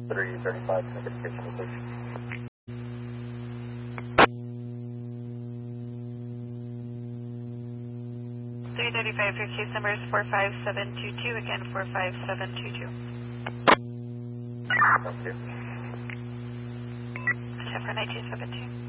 335 communication location. 335, your case number is 45722, again 45722. Thank you. Chevron 9272.